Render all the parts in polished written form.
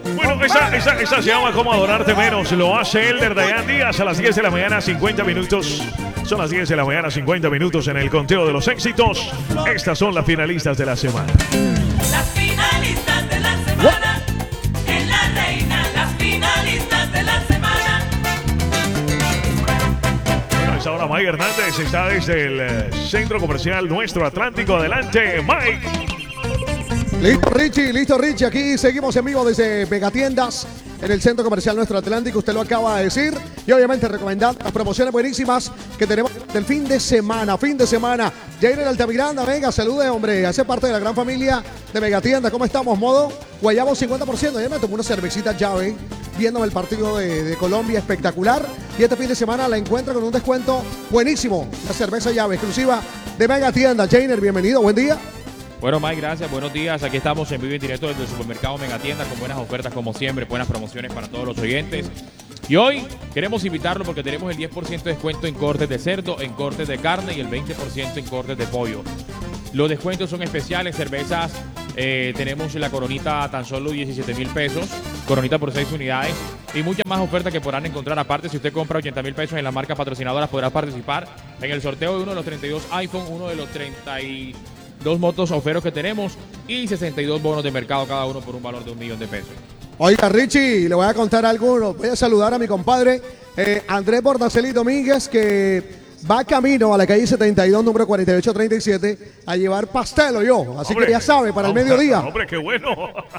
Bueno, esa se llama Cómo Adorarte Menos. Lo hace Elder Dayan Díaz a las 10 de la mañana, 50 minutos. Son las 10 de la mañana, 50 minutos en el conteo de los éxitos. Estas son las finalistas de la semana. Las finalistas de la semana. En La Reina, las finalistas de la semana. Bueno, a esta hora Mike Hernández está desde el Centro Comercial Nuestro Atlántico. Adelante, Mike. Listo Richie, aquí seguimos en vivo desde Megatiendas en el Centro Comercial Nuestro Atlántico, usted lo acaba de decir, y obviamente recomendar las promociones buenísimas que tenemos del fin de semana. Jair Altamiranda, venga, salude, hombre, hace parte de la gran familia de Megatiendas. ¿Cómo estamos? Modo Guayabo 50%, ya me tomé una cervecita llave viéndome el partido de Colombia, espectacular, y este fin de semana la encuentro con un descuento buenísimo, la cerveza llave exclusiva de Megatiendas. Jainer, bienvenido, buen día. Bueno, Mike, gracias. Buenos días. Aquí estamos en vivo y en directo desde el supermercado Megatienda con buenas ofertas como siempre, buenas promociones para todos los oyentes. Y hoy queremos invitarlo porque tenemos el 10% de descuento en cortes de cerdo, en cortes de carne y el 20% en cortes de pollo. Los descuentos son especiales, cervezas. Tenemos la coronita a tan solo 17,000 pesos, coronita por 6 unidades y muchas más ofertas que podrán encontrar. Aparte, si usted compra 80,000 pesos en las marcas patrocinadoras, podrá participar en el sorteo de uno de los 32 iPhone, uno de los 32 motos oferos que tenemos y 62 bonos de mercado cada uno por un valor de 1,000,000 de pesos. Oiga, Richie, le voy a contar algo. Voy a saludar a mi compadre Andrés Bordaceli Domínguez, que va camino a la calle 72, número 4837, a llevar pastel o yo. Así que ya sabe, para el mediodía. Hombre, qué bueno.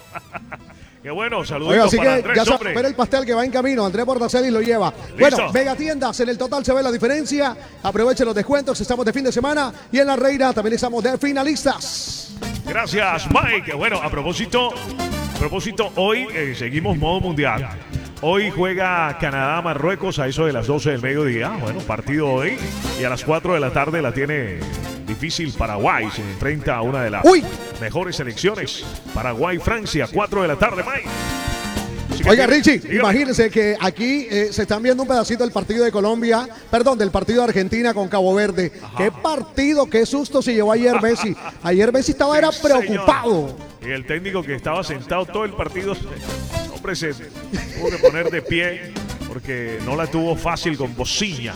Qué bueno, saludos. Oiga, así para que Andrés, ya sabe, ver el pastel que va en camino. Andrés Bordaceli lo lleva. Listo. Bueno, Megatiendas, en el total se ve la diferencia. Aproveche los descuentos, estamos de fin de semana. Y en La Reina también estamos de finalistas. Gracias, Mike. Bueno, a propósito, hoy seguimos modo mundial. Hoy juega Canadá-Marruecos a eso de las 12 del mediodía. Bueno, partido hoy. Y a las 4 de la tarde la tiene difícil Paraguay. Se enfrenta a una de las mejores selecciones. Paraguay-Francia, 4 de la tarde, Mike. Oiga, Richie, imagínense que aquí se están viendo un pedacito del partido de Colombia, perdón, del partido de Argentina con Cabo Verde. Ajá. Qué partido, qué susto se llevó ayer Messi. Ayer Messi estaba era preocupado. Y el técnico que estaba sentado todo el partido, hombre, se tuvo que poner de pie porque no la tuvo fácil con Bociña.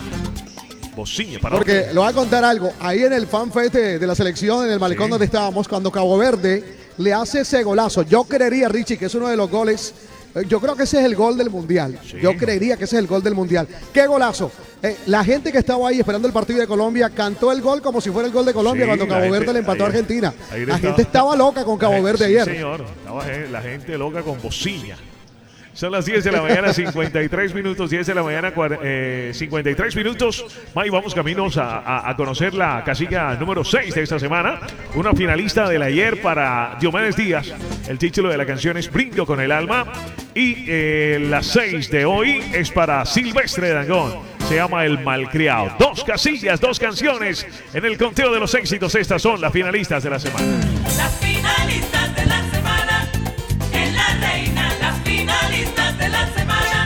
Porque le voy a contar algo. Ahí en el fanfest de la selección, en el malecón donde estábamos, cuando Cabo Verde le hace ese golazo, yo creería, Richie, que es uno de los goles. Yo creo que ese es el gol del Mundial. Sí. Yo creería que ese es el gol del Mundial. ¡Qué golazo! La gente que estaba ahí esperando el partido de Colombia cantó el gol como si fuera el gol de Colombia cuando Cabo Verde le empató a Argentina. La gente estaba loca con Cabo Verde ayer. Señor, estaba la gente loca con Bociña. Son las 10 de la mañana, 53 minutos, 10 de la mañana, 53 minutos. Mike, vamos caminos a conocer la casilla número 6 de esta semana. Una finalista del ayer para Diomedes Díaz. El título de la canción es Brindo con el alma. Y la 6 de hoy es para Silvestre Dangond. Se llama El Malcriado. 2 casillas, 2 canciones en el conteo de los éxitos. Estas son las finalistas de la semana. Las finalistas de la semana. En La Reina, las finalistas de la semana.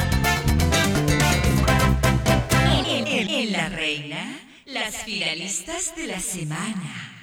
En La Reina, las finalistas de la semana.